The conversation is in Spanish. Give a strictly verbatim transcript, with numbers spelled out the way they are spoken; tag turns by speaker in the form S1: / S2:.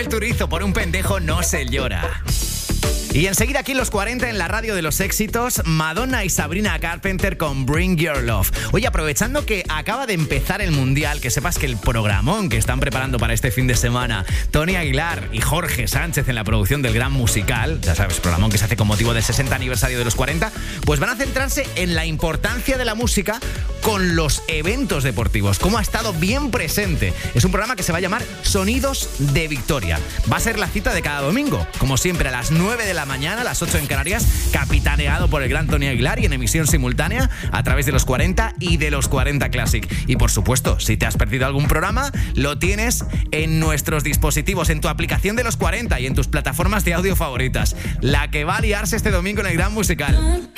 S1: el Turizo, por un pendejo no se llora. Y enseguida aquí en los cuarenta, en la radio de los éxitos, Madonna y Sabrina Carpenter con Bring Your Love. Oye, aprovechando que acaba de empezar el Mundial, que sepas que el programón que están preparando para este fin de semana, Tony Aguilar y Jorge Sánchez en la producción del Gran Musical, ya sabes, programón que se hace con motivo del sesenta aniversario de los cuarenta, pues van a centrarse en la importancia de la música con los eventos deportivos, cómo ha estado bien presente. Es un programa que se va a llamar Sonidos de Victoria. Va a ser la cita de cada domingo, como siempre a las nueve de la mañana, a las ocho en Canarias, capitaneado por el gran Tony Aguilar y en emisión simultánea a través de los cuarenta y de los cuarenta Classic. Y por supuesto, si te has perdido algún programa, lo tienes en nuestros dispositivos, en tu aplicación de los cuarenta y en tus plataformas de audio favoritas. La que va a liarse este domingo en el Gran Musical.